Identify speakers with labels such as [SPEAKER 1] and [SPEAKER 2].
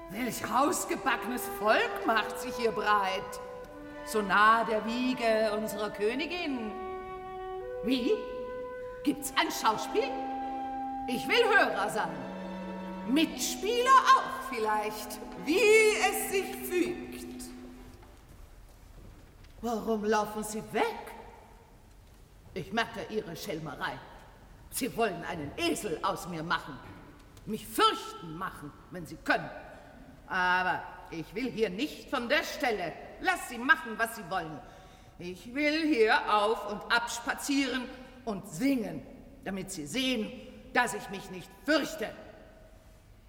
[SPEAKER 1] Welch hausgebackenes Volk macht sich hier breit, so nah der Wiege unserer Königin. Wie? Gibt's ein Schauspiel? Ich will Hörer sein. Mitspieler auch vielleicht.
[SPEAKER 2] Wie es sich fügt.
[SPEAKER 1] Warum laufen Sie weg? Ich merke Ihre Schelmerei. Sie wollen einen Esel aus mir machen. Mich fürchten machen, wenn Sie können. Aber ich will hier nicht von der Stelle. Lass sie machen, was sie wollen. Ich will hier auf und ab spazieren und singen, damit sie sehen, dass ich mich nicht fürchte.